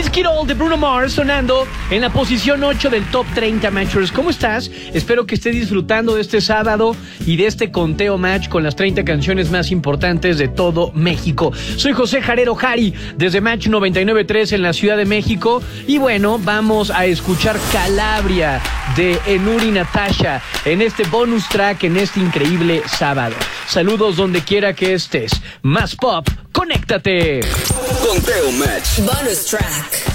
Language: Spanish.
Risk It All de Bruno Mars sonando en la posición 8 del Top 30 Matchers. ¿Cómo estás? Espero que estés disfrutando de este sábado y de este conteo match con las 30 canciones más importantes de todo México. Soy José Jarero Jari desde Match 99.3 en la Ciudad de México. Y bueno, vamos a escuchar Calabria de Enuri Natasha en este bonus track en este increíble sábado. Saludos donde quiera que estés. Más pop, conéctate. Conteo Match. Bonus track.